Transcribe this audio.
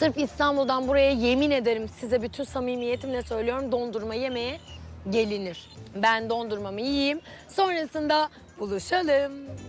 Sırf İstanbul'dan buraya yemin ederim size bütün samimiyetimle söylüyorum dondurma yemeye gelinir. Ben dondurmamı yiyeyim. Sonrasında buluşalım.